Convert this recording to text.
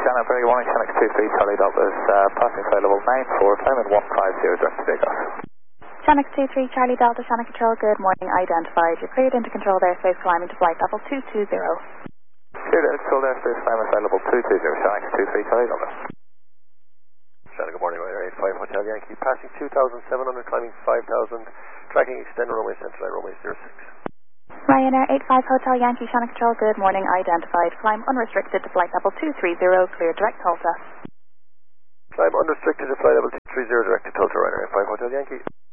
Shannon, very good morning, Shannon 23 Charlie Delta's passing flight level 94, climbing 150 direct to takeoff. Shannon 23 Charlie Delta, Shannon Control, good morning, identified. You're cleared into control airspace climbing to flight level 220. Cleared into control airspace climbing flight level 220, Shannon 23 Charlie Delta. Shannon, good morning, Ryanair 85 Hotel Yankee, passing 2,700, climbing 5,000, tracking extend runway central line, runway 06. Ryanair 85 Hotel Yankee, Shannon Control, good morning, identified. Climb unrestricted to flight level 230, clear direct Tulsa. Climb unrestricted to flight level 230, direct to Tulsa, Ryanair 85 Hotel Yankee.